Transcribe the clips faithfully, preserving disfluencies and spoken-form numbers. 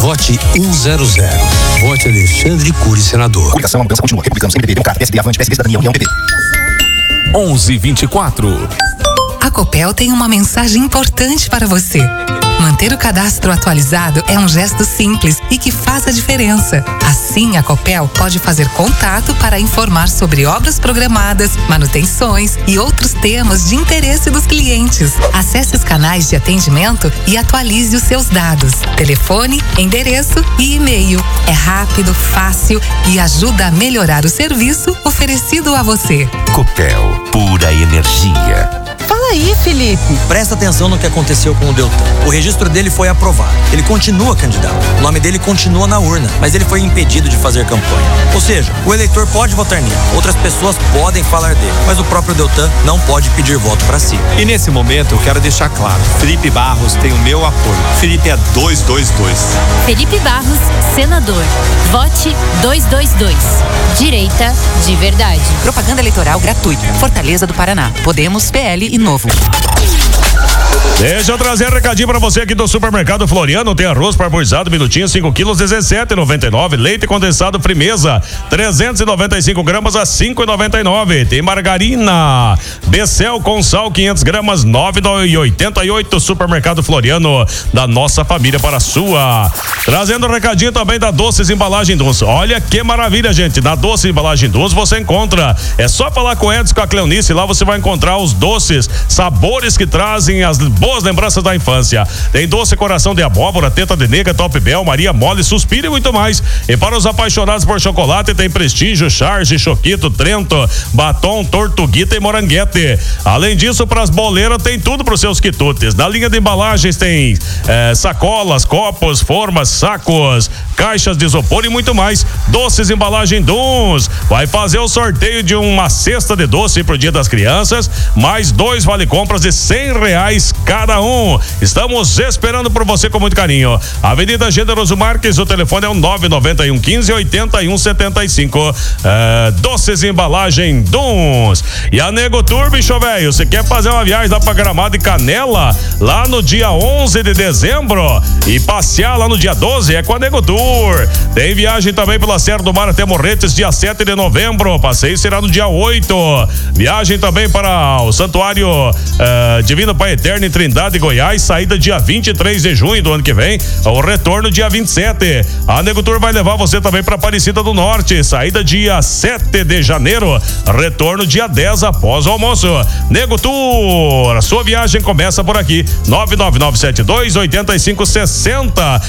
Vote um zero zero. Vote Alexandre Cury, senador. Coligação, a mudança continua. Republicanos, M D B, Democrata, P S D, Avante, P S D, Cidadania, União, P P. onze e vinte e quatro. A Copel tem uma mensagem importante para você. Manter o cadastro atualizado é um gesto simples e que faz a diferença. Assim, a Copel pode fazer contato para informar sobre obras programadas, manutenções e outros temas de interesse dos clientes. Acesse os canais de atendimento e atualize os seus dados. Telefone, endereço e e-mail. É rápido, fácil e ajuda a melhorar o serviço oferecido a você. Copel, pura energia. Fala aí, Felipe. Presta atenção no que aconteceu com o Deltan. O registro dele foi aprovado. Ele continua candidato. O nome dele continua na urna, mas ele foi impedido de fazer campanha. Ou seja, o eleitor pode votar nele. Outras pessoas podem falar dele, mas o próprio Deltan não pode pedir voto para si. E nesse momento eu quero deixar claro, Felipe Barros tem o meu apoio. Felipe é dois dois dois. Felipe Barros, senador. Vote dois dois dois. Direita de verdade. Propaganda eleitoral gratuita. Fortaleza do Paraná. Podemos, P L e Novo. Deixa eu trazer um recadinho pra você aqui do Supermercado Floriano. Tem arroz parboilizado, minutinho, cinco quilos, dezessete reais e noventa e nove. Leite condensado Frimeza, trezentos e noventa e cinco gramas a cinco reais e noventa e nove. Tem margarina Becel com sal, quinhentas gramas, nove reais e oitenta e oito. Supermercado Floriano, da nossa família para a sua. Trazendo um recadinho também da Doces Embalagem Duns. Olha que maravilha, gente. Na Doces Embalagem Duns você encontra, é só falar com o Edson, com a Cleonice, lá você vai encontrar os doces, sabores que trazem as boas lembranças da infância. Tem doce coração de abóbora, teta de nega, top bel, Maria mole, suspiro e muito mais. E para os apaixonados por chocolate, tem Prestígio, Charge, Choquito, Trento, Batom, Tortuguita e Moranguete. Além disso, para as boleiras tem tudo para os seus quitutes. Na linha de embalagens tem é, sacolas, copos, formas, sacos, caixas de isopor e muito mais. Doces Embalagem Duns vai fazer o sorteio de uma cesta de doce pro Dia das Crianças, mais dois vale compras de cem reais cada um. Estamos esperando por você com muito carinho. Avenida Generoso Marques, o telefone é o nove nove um, quinze, oitenta e um, setenta e cinco. É, Doces Embalagem Duns. E a Nego Tour, bicho velho, você quer fazer uma viagem lá pra Gramado e Canela, lá no dia onze de dezembro, e passear lá no dia doze, é com a Nego Tour. Tem viagem também pela Serra do Mar até Morretes, dia sete de novembro. Passeio será no dia oito. Viagem também para o Santuário uh, Divino Pai Eterno em Trindade, Goiás, saída dia vinte e três de junho do ano que vem, o retorno dia vinte e sete. A Nego Tour vai levar você também para Aparecida do Norte, saída dia sete de janeiro, retorno dia dez após o almoço. Nego Tour, a sua viagem começa por aqui, nove nove nove sete dois, oito cinco seis zero.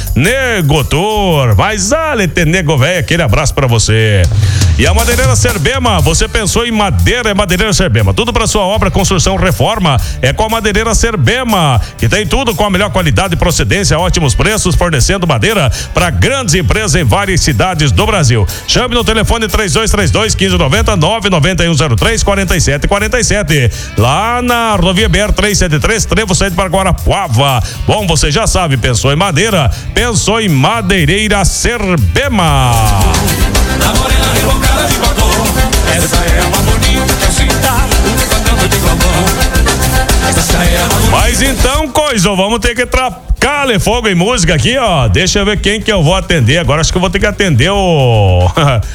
Nego Tour, mas alete nego velho, aquele abraço para você. E a Madeireira Serbema, você pensou em madeira, é Madeireira Serbema, tudo para sua obra, construção, reforma, é com a Madeireira Serbema, que tem tudo com a melhor qualidade e procedência, ótimos preços, fornecendo madeira para grandes empresas em várias cidades do Brasil. Chame no telefone três dois três dois, um cinco nove zero, nove nove um zero três, quatro sete quatro sete, lá na rodovia B R trezentos e setenta e três, Trevo Saído para Guarapuava. Bom, você já sabe, pensou em madeira, pensou em Madeireira Serbema. Na morena rebocada de batom, essa é a mais bonita que eu sinta, um cantando de violão. Essa é a mais bonita. Mas então, coisa, vamos ter que tracar fogo em música aqui, ó. Deixa eu ver quem que eu vou atender. Agora acho que eu vou ter que atender o...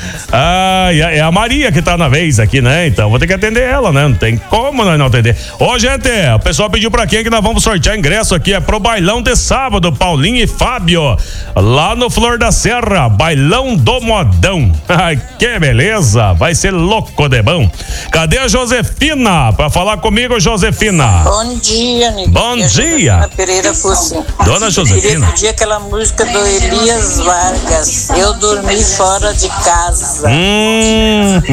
ah, é a Maria que tá na vez aqui, né? Então vou ter que atender ela, né? Não tem como nós não atender. Ô, gente, o pessoal pediu pra quem que nós vamos sortear ingresso aqui. É pro bailão de sábado, Paulinho e Fábio, lá no Flor da Serra, bailão do modão. Ai, que beleza, vai ser louco de bom. Cadê a Josefina pra falar comigo, Josefina? Bom dia, Nico. Bom dia. Pereira Fussi. Dona Josefina. Queria pedir aquela música do Elias Vargas, Eu Dormi Fora de Casa. Hum, hum.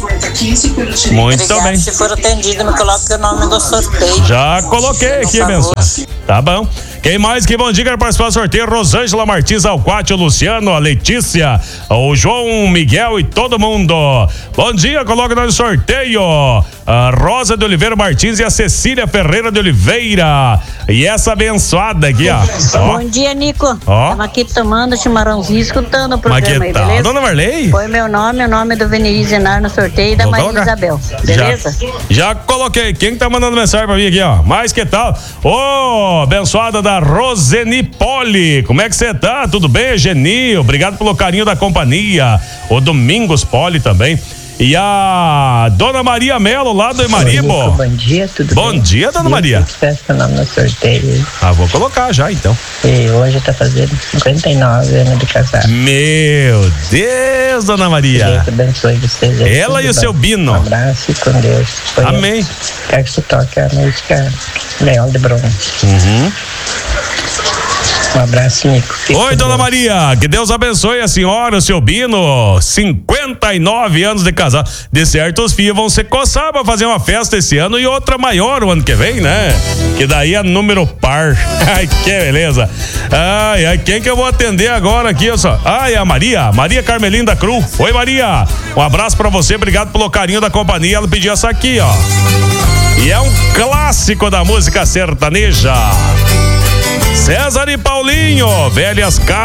Muito Obrigado, bem. Se for atendido, me coloque o nome do sorteio. Já coloquei aqui, abençoado. Tá bom. Quem mais que bom dia quer participar do sorteio? Rosângela Martins, Alquate, o Luciano, a Letícia, o João Miguel e todo mundo. Bom dia, coloca no sorteio a Rosa de Oliveira Martins e a Cecília Ferreira de Oliveira. E essa abençoada aqui, ó. ó. Bom dia, Nico. Ó. Estamos aqui tomando chimarrãozinho, escutando o programa aí, Tá. beleza? Dona Marley? Foi meu nome, o nome do Vinícius Zenar no sorteio e da Vou Maria colocar. Isabel, beleza? Já, já coloquei. Quem que tá mandando mensagem pra mim aqui, ó? Mas que tal? Ô, abençoada da a Roseni Poli. Como é que você tá? Tudo bem, Geni? Obrigado pelo carinho da companhia. O Domingos Poli também. E a Dona Maria Melo, lá do Emaribo. Bom dia, tudo Bom bem? dia, Dona Maria. Esquece o nome no sorteio. Ah, vou colocar já, então. E hoje tá fazendo cinquenta e nove anos de casado. Meu Deus, Dona Maria. Deus abençoe vocês. Ela e o seu Bino. Um abraço e com Deus. Foi Amém. Eu. Quero que você toque a música Leão de Bronze. Uhum. Um abraço, Nico. Fique Oi, Dona Maria, que Deus abençoe a senhora, o seu Bino, cinquenta e nove anos de casado. De certo, os filhos vão se coçar pra fazer uma festa esse ano e outra maior o ano que vem, né? Que daí é número par. Ai, que beleza. Ai, ai, quem que eu vou atender agora aqui, ó só? Ai, a Maria, Maria Carmelina da Cruz. Oi, Maria, um abraço pra você, obrigado pelo carinho da companhia. Ela pediu essa aqui, ó. E é um clássico da música sertaneja. César e Paulinho, velhas casas.